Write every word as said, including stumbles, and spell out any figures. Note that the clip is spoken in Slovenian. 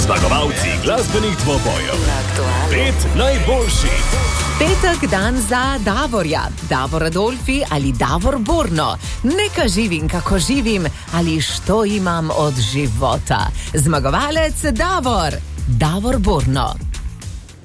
Zmagovalci glasbenih dvobojev. Pet najboljših. Petek dan za Davorja, Davor Adolfi ali Davor Borno. Neka živim, kako živim ali što imam od života. Zmagovalec Davor, Davor Borno.